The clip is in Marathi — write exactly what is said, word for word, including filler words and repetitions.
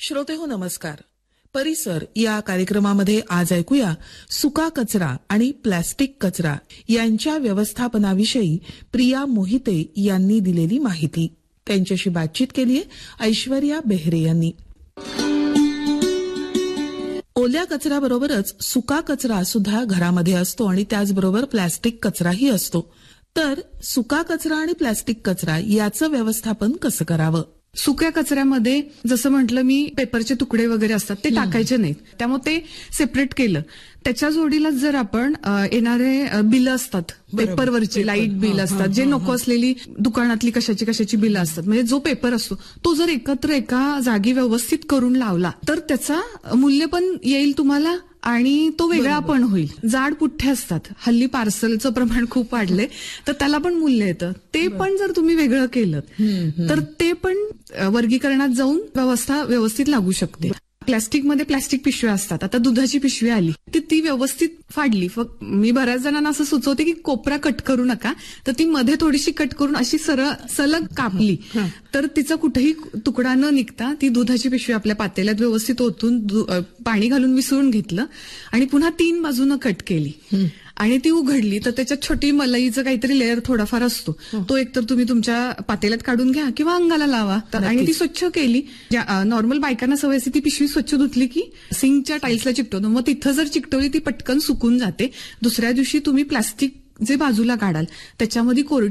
श्रोतेहो नमस्कार. परिसर या कार्यक्रमामध्ये आज ऐकूया सुका कचरा आणि प्लास्टिक कचरा यांच्या व्यवस्थापनाविषयी प्रिया मोहिते यांनी दिलेली माहिती. त्यांच्याशी बातचीत केली आहे ऐश्वर्या बेहरे यांनी. ओल्या कचऱ्याबरोबरच सुका कचरा सुद्धा घरामध्ये असतो आणि त्याचबरोबर प्लास्टिक कचराही असतो. तर सुका कचरा आणि प्लास्टिक कचरा याचं व्यवस्थापन कसं करावं? सुक्या कचऱ्यामध्ये जसं म्हटलं मी पेपरचे तुकडे वगैरे असतात ते टाकायचे नाहीत, त्यामुळे ते सेपरेट केलं. त्याच्या जोडीला जर आपण येणारे बिलं असतात पेपरवरची, लाईट बिल असतात, जे नको असलेली दुकानातली कशाची कशाची बिलं असतात, म्हणजे जो पेपर असतो तो जर एकत्र एका जागी व्यवस्थित करून लावला तर त्याचा मूल्य पण येईल तुम्हाला आणि तो वेगळा पण होईल. जाड पुठ्ठे असतात, हल्ली पार्सलचं प्रमाण खूप वाढलंय तर त्याला पण मूल्य येतं. ते पण जर तुम्ही वेगळं केलं तर ते पण वर्गीकरणात जाऊन व्यवस्था व्यवस्थित लागू शकते. प्लास्टिकमध्ये प्लास्टिक पिशव्या असतात. आता दुधाची पिशवी आली ती ती व्यवस्थित फाडली. फक्त मी बऱ्याच जणांना असं सुचवते की कोपरा कट करू नका, तर ती मध्ये थोडीशी कट करून अशी सरळ सलग कापली तर तिचा कुठेही तुकडा न निघता ती दुधाची पिशवी आपल्या पातेल्यात व्यवस्थित ओतून पाणी घालून मिसळून घेतलं आणि पुन्हा तीन बाजूनं कट केली आणि ती उघडली तर त्याच्यात छोटी मलईचं काहीतरी लेअर थोडाफार असतो, तो एकतर तुम्ही तुमच्या पातेल्यात काढून घ्या किंवा अंगाला लावा आणि ती स्वच्छ केली. नॉर्मल बायकांना सवय असते ती पिशवी स्वच्छ धुतली की सिंकच्या टाईल्सला चिकटवतो, मग तिथं जर चिकटवली ती पटकन सुकून जाते. दुसऱ्या दिवशी तुम्ही प्लास्टिक जे बाजूला काढाल त्याच्यामध्ये कोरडी